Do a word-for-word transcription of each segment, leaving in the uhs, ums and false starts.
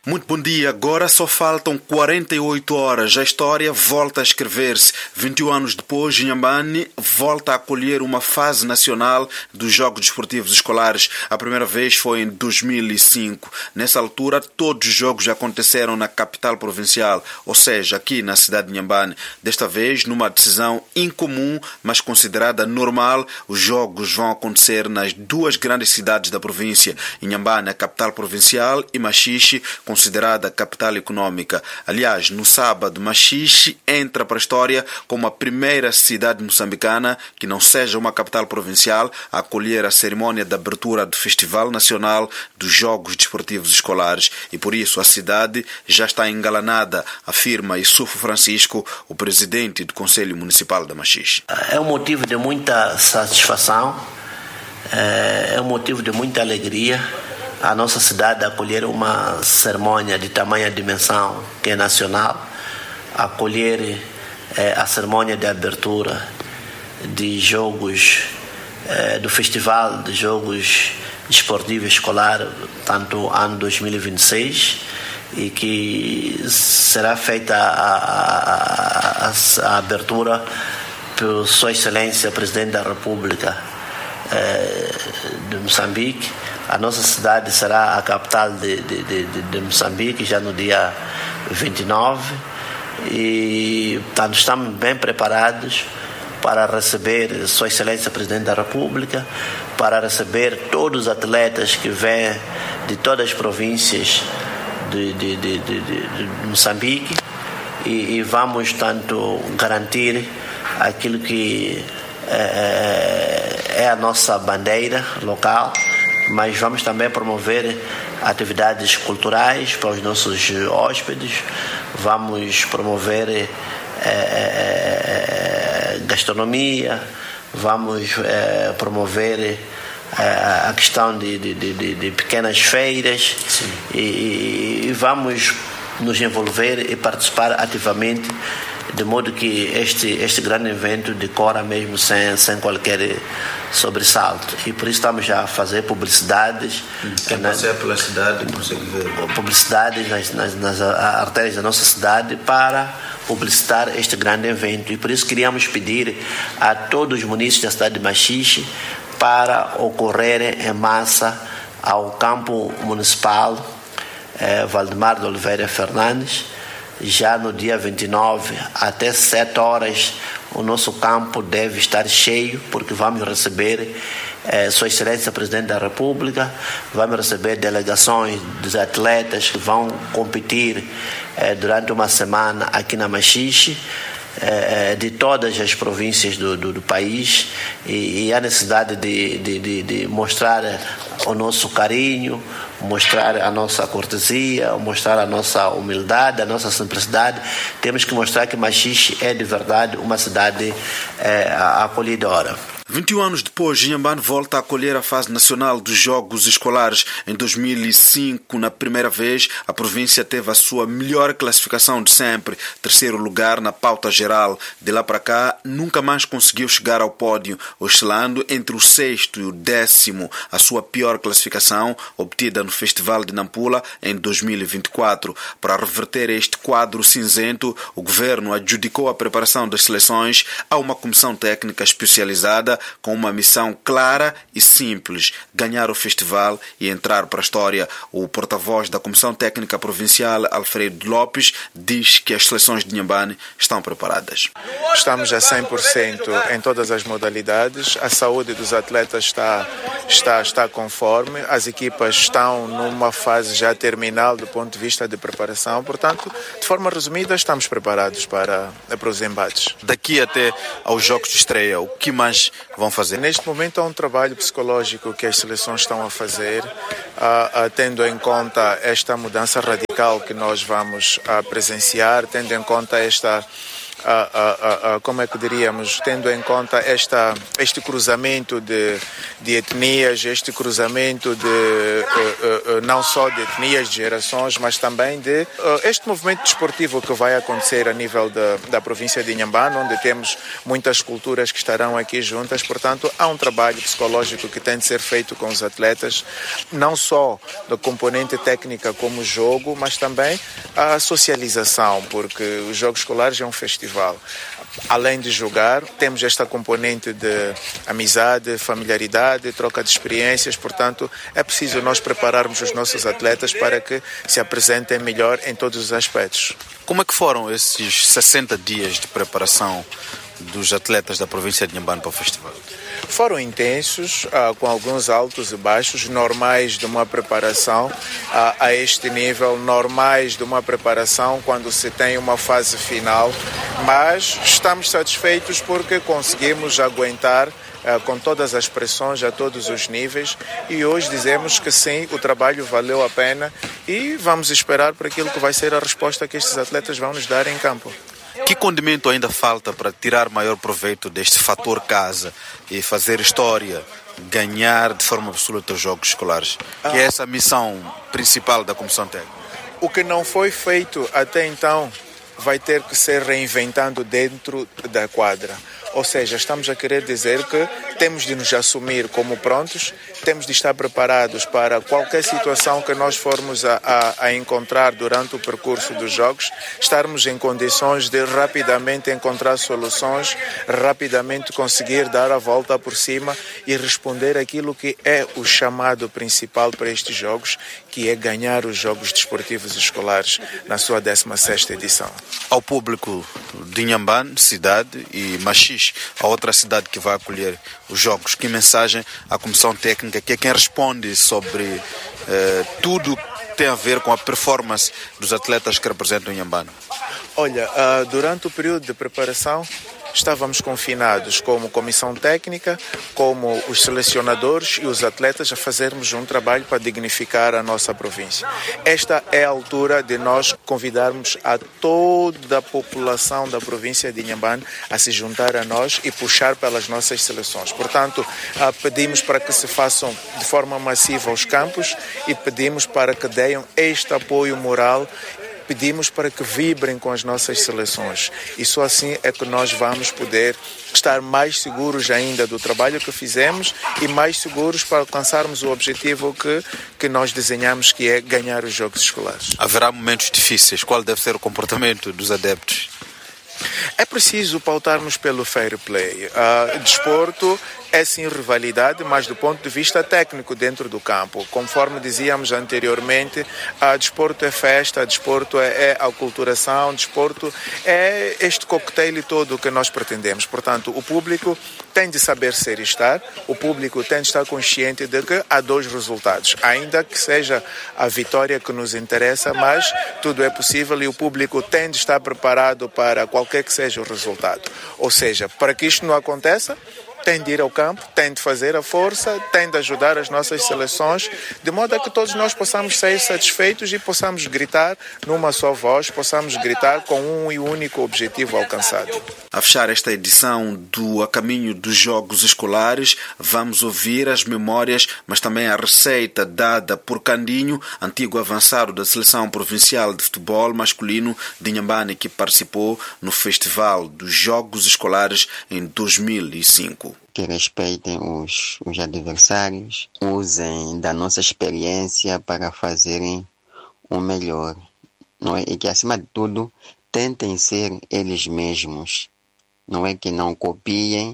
Muito bom dia. Agora só faltam quarenta e oito horas. A história volta a escrever-se. vinte e um anos depois, Inhambane volta a acolher uma fase nacional dos Jogos Desportivos Escolares. A primeira vez foi em dois mil e cinco. Nessa altura, todos os jogos aconteceram na capital provincial, ou seja, aqui na cidade de Inhambane. Desta vez, numa decisão incomum, mas considerada normal, os jogos vão acontecer nas duas grandes cidades da província. Inhambane, a capital provincial, e Machixe, considerada a capital econômica. Aliás, no sábado, Machixe entra para a história como a primeira cidade moçambicana que não seja uma capital provincial a acolher a cerimónia de abertura do Festival Nacional dos Jogos Desportivos Escolares. E por isso a cidade já está engalanada, afirma Issoufo Francisco, o presidente do Conselho Municipal da Machixe. É um motivo de muita satisfação, é um motivo de muita alegria a nossa cidade acolher uma cerimônia de tamanha dimensão que é nacional, acolher é, a cerimônia de abertura de jogos, é, do Festival de Jogos Desportivos Escolar, tanto ano dois mil e vinte e seis, e que será feita a, a, a, a abertura por Sua Excelência Presidente da República é, de Moçambique. A nossa cidade será a capital de, de, de, de Moçambique já no dia vinte e nove e, portanto, estamos bem preparados para receber Sua Excelência Presidente da República, para receber todos os atletas que vêm de todas as províncias de, de, de, de, de, de Moçambique e, e vamos, tanto, garantir aquilo que é, é a nossa bandeira local, mas vamos também promover atividades culturais para os nossos hóspedes, vamos promover é, é, gastronomia, vamos é, promover é, a questão de, de, de, de pequenas feiras e, e vamos nos envolver e participar ativamente, de modo que este, este grande evento decora mesmo sem, sem qualquer sobressalto. E por isso estamos já a fazer publicidades. Quem passeia pela cidade consegue ver. Publicidades nas, nas, nas artérias da nossa cidade para publicitar este grande evento. E por isso queríamos pedir a todos os munícipes da cidade de Machixe para ocorrerem em massa ao campo municipal eh, Valdemar de Oliveira Fernandes, já no dia vinte e nove, até sete horas, o nosso campo deve estar cheio, porque vamos receber eh, Sua Excelência Presidente da República, vamos receber delegações dos atletas que vão competir eh, durante uma semana aqui na Machixe, eh, de todas as províncias do, do, do país, e, e há necessidade de, de, de, de mostrar o nosso carinho, mostrar a nossa cortesia, mostrar a nossa humildade, a nossa simplicidade. Temos que mostrar que Machixe é de verdade uma cidade é, acolhedora. vinte e um anos depois, Inhambane volta a acolher a fase nacional dos Jogos Escolares. Em dois mil e cinco, na primeira vez, a província teve a sua melhor classificação de sempre, terceiro lugar na pauta geral. De lá para cá, nunca mais conseguiu chegar ao pódio, oscilando entre o sexto e o décimo, a sua pior classificação, obtida no Festival de Nampula em dois mil e vinte e quatro. Para reverter este quadro cinzento, o governo adjudicou a preparação das seleções a uma comissão técnica especializada com uma missão clara e simples: ganhar o festival e entrar para a história. O porta-voz da Comissão Técnica Provincial, Alfredo Lopes, diz que as seleções de Inhambane estão preparadas. Estamos a cem por cento em todas as modalidades, a saúde dos atletas está, está, está conforme, as equipas estão numa fase já terminal do ponto de vista de preparação, portanto, de forma resumida, estamos preparados para, para os embates. Daqui até aos jogos de estreia, o que mais vão fazer? Neste momento há um trabalho psicológico que as seleções estão a fazer, uh, uh, tendo em conta esta mudança radical que nós vamos uh, presenciar, tendo em conta esta a, a, a, como é que diríamos, tendo em conta esta, este cruzamento de, de etnias, este cruzamento de uh, uh, não só de etnias, de gerações, mas também de uh, este movimento desportivo que vai acontecer a nível da, da província de Inhambane, onde temos muitas culturas que estarão aqui juntas. Portanto, há um trabalho psicológico que tem de ser feito com os atletas, não só da componente técnica como jogo, mas também a socialização, porque os Jogos Escolares é um festival. Além de jogar, temos esta componente de amizade, familiaridade, troca de experiências. Portanto, é preciso nós prepararmos os nossos atletas para que se apresentem melhor em todos os aspectos. Como é que foram esses sessenta dias de preparação dos atletas da província de Inhambane para o festival? Foram intensos, ah, com alguns altos e baixos, normais de uma preparação ah, a este nível, normais de uma preparação quando se tem uma fase final, mas estamos satisfeitos porque conseguimos aguentar ah, com todas as pressões a todos os níveis, e hoje dizemos que sim, o trabalho valeu a pena e vamos esperar por aquilo que vai ser a resposta que estes atletas vão nos dar em campo. Que condimento ainda falta para tirar maior proveito deste fator casa e fazer história, ganhar de forma absoluta os Jogos Escolares? Que é essa a missão principal da Comissão Técnica. O que não foi feito até então vai ter que ser reinventado dentro da quadra. Ou seja, estamos a querer dizer que temos de nos assumir como prontos, temos de estar preparados para qualquer situação que nós formos a, a, a encontrar durante o percurso dos Jogos, estarmos em condições de rapidamente encontrar soluções, rapidamente conseguir dar a volta por cima e responder aquilo que é o chamado principal para estes Jogos, que é ganhar os Jogos Desportivos Escolares na sua décima sexta edição. Ao público de Inhambane, cidade, e Machixe, a outra cidade que vai acolher os Jogos, que mensagem à Comissão Técnica, que é quem responde sobre eh, tudo que tem a ver com a performance dos atletas que representam Inhambane? Olha, uh, durante o período de preparação estávamos confinados como comissão técnica, como os selecionadores e os atletas a fazermos um trabalho para dignificar a nossa província. Esta é a altura de nós convidarmos a toda a população da província de Inhambane a se juntar a nós e puxar pelas nossas seleções. Portanto, pedimos para que se façam de forma massiva aos campos e pedimos para que deem este apoio moral. Pedimos para que vibrem com as nossas seleções e só assim é que nós vamos poder estar mais seguros ainda do trabalho que fizemos e mais seguros para alcançarmos o objetivo que, que nós desenhamos, que é ganhar os Jogos Escolares. Haverá momentos difíceis. Qual deve ser o comportamento dos adeptos? É preciso pautarmos pelo fair play. Uh, desporto é sim rivalidade, mas do ponto de vista técnico dentro do campo. Conforme dizíamos anteriormente, uh, desporto é festa, desporto é, é aculturação, desporto é este coquetel todo que nós pretendemos. Portanto, o público tem de saber ser e estar, o público tem de estar consciente de que há dois resultados. Ainda que seja a vitória que nos interessa, mas tudo é possível e o público tem de estar preparado para qualquer que seja o resultado. Ou seja, para que isto não aconteça, tem de ir ao campo, tem de fazer a força, tem de ajudar as nossas seleções, de modo a que todos nós possamos ser satisfeitos e possamos gritar numa só voz, possamos gritar com um e único objetivo alcançado. A fechar esta edição do A Caminho dos Jogos Escolares, vamos ouvir as memórias, mas também a receita dada por Candinho, antigo avançado da Seleção Provincial de Futebol Masculino de Inhambane, que participou no Festival dos Jogos Escolares em dois mil e cinco. Que respeitem os, os adversários, usem da nossa experiência para fazerem o melhor, não é? E que, acima de tudo, tentem ser eles mesmos, não é? Que não copiem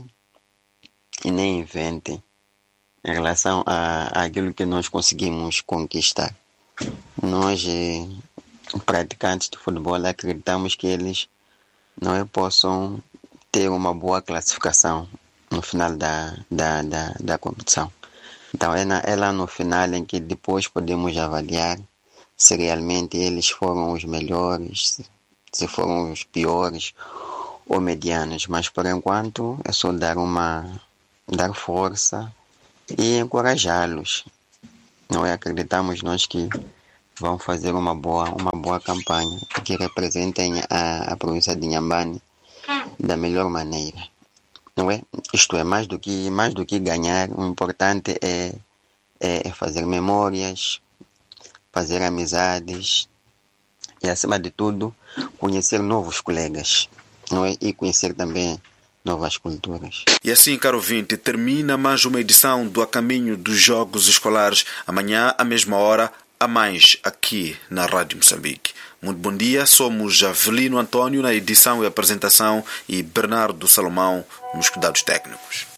e nem inventem em relação a, a aquilo que nós conseguimos conquistar. Nós, eh, praticantes de futebol, acreditamos que eles não é, possam ter uma boa classificação no final da, da, da, da competição. Então é, na, é lá no final em que depois podemos avaliar se realmente eles foram os melhores, se foram os piores ou medianos. Mas por enquanto é só dar uma dar força e encorajá-los. Não é? Acreditamos nós que vão fazer uma boa, uma boa campanha que representem a, a província de Inhambane da melhor maneira, não é? Isto é, mais do que, mais do que ganhar, o importante é, é fazer memórias, fazer amizades e, acima de tudo, conhecer novos colegas, não é? E conhecer também novas culturas. E assim, caro ouvinte, termina mais uma edição do A Caminho dos Jogos Escolares. Amanhã, à mesma hora, há mais aqui na Rádio Moçambique. Muito bom dia, somos Avelino Antônio na edição e apresentação e Bernardo Salomão nos cuidados técnicos.